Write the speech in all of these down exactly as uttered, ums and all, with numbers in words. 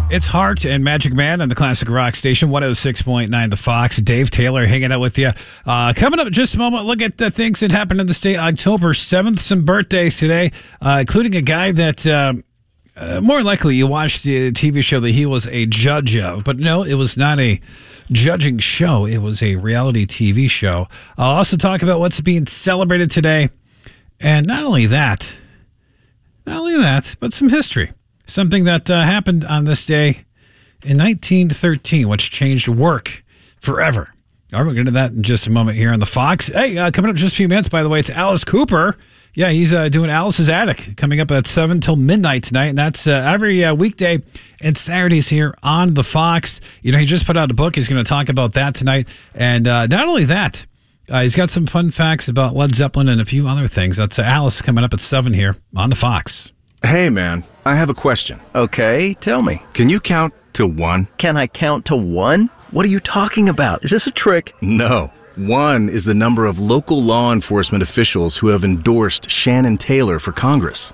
It's Hart and Magic Man on the Classic Rock Station, one oh six point nine The Fox. Dave Taylor hanging out with you. Uh, coming up in just a moment, look at the things that happened in the state. October seventh, some birthdays today, uh, including a guy that uh, uh, more likely you watched the T V show that he was a judge of. But no, it was not a judging show. It was a reality T V show. I'll also talk about what's being celebrated today. And not only that, not only that, but some history. Something that uh, happened on this day in nineteen thirteen, which changed work forever. All right, we'll get into that in just a moment here on The Fox. Hey, uh, coming up in just a few minutes, by the way, it's Alice Cooper. Yeah, he's uh, doing Alice's Attic coming up at seven till midnight tonight, and that's uh, every uh, weekday and Saturdays here on The Fox. You know, he just put out a book. He's going to talk about that tonight. And uh, not only that, uh, he's got some fun facts about Led Zeppelin and a few other things. That's uh, Alice coming up at seven here on The Fox. Hey, man, I have a question. Okay, tell me. Can you count to one? Can I count to one? What are you talking about? Is this a trick? No. One is the number of local law enforcement officials who have endorsed Shannon Taylor for Congress.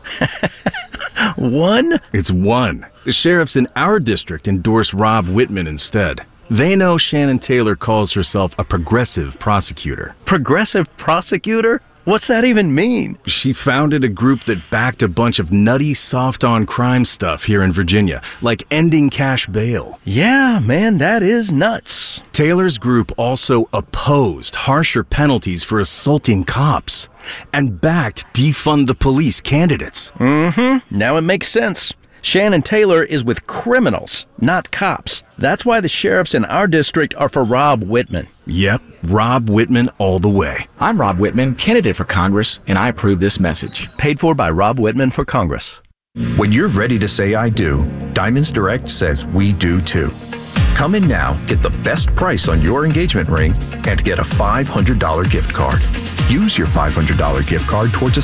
One? It's one. The sheriffs in our district endorsed Rob Whitman instead. They know Shannon Taylor calls herself a progressive prosecutor. Progressive prosecutor? What's that even mean? She founded a group that backed a bunch of nutty, soft-on-crime stuff here in Virginia, like ending cash bail. Yeah, man, that is nuts. Taylor's group also opposed harsher penalties for assaulting cops and backed defund the police candidates. Mm-hmm. Now it makes sense. Shannon Taylor is with criminals, not cops. That's why the sheriffs in our district are for Rob Whitman. Yep, Rob Whitman all the way. I'm Rob Whitman, candidate for Congress, and I approve this message. Paid for by Rob Whitman for Congress. When you're ready to say I do, Diamonds Direct says we do too. Come in now, get the best price on your engagement ring, and get a five hundred dollars gift card. Use your five hundred dollars gift card towards a